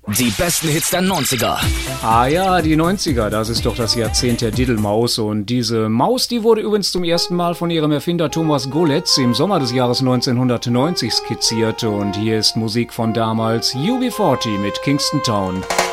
Die besten Hits der 90er. Ah ja, die 90er, das ist doch das Jahrzehnt der Diddelmaus. Und diese Maus, die wurde übrigens zum ersten Mal von ihrem Erfinder Thomas Goletz im Sommer des Jahres 1990 skizziert. Und hier ist Musik von damals, UB40 mit Kingston Town.